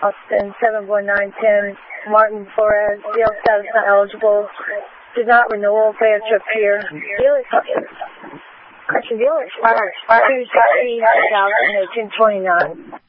Austin 71910. Martin Flores, deal status not eligible. Did not renewal, pay a trip here. Deal expired. Correction, deal expired. 2/16/2029.